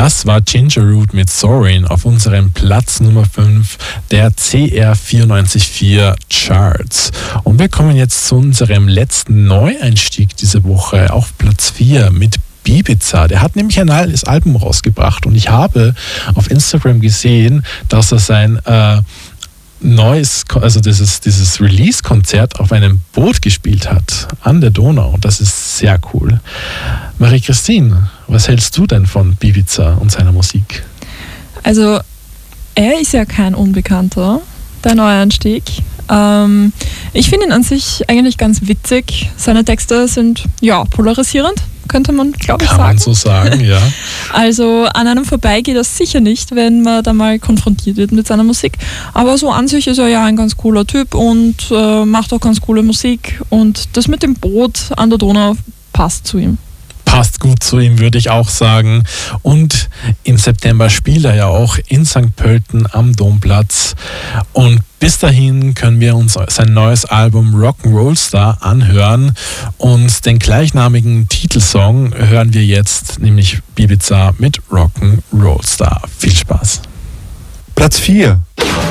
Das war Ginger Root mit Soarin' auf unserem Platz Nummer 5 der CR 94.4 Charts. Und wir kommen jetzt zu unserem letzten Neueinstieg diese Woche auf Platz 4 mit Ibiza. Der hat nämlich ein neues Album rausgebracht und ich habe auf Instagram gesehen, dass er sein neues, also dieses Release-Konzert auf einem Boot gespielt hat, an der Donau. Und das ist sehr cool. Marie-Christine, was hältst du denn von Ibiza und seiner Musik? Also, er ist ja kein Unbekannter, der Neueinstieg. Ich finde ihn an sich eigentlich ganz witzig. Seine Texte sind, ja, polarisierend, könnte man, glaube ich, sagen. Kann man so sagen, ja. Also an einem vorbei geht das sicher nicht, wenn man da mal konfrontiert wird mit seiner Musik. Aber so an sich ist er ja ein ganz cooler Typ und macht auch ganz coole Musik. Und das mit dem Boot an der Donau passt zu ihm. Passt gut zu ihm, würde ich auch sagen. Und im September spielt er ja auch in St. Pölten am Domplatz. Und bis dahin können wir uns sein neues Album Rock'n'Roll Star anhören. Und den gleichnamigen Titelsong hören wir jetzt, nämlich Ibiza mit Rock'n'Roll Star. Viel Spaß. Platz 4.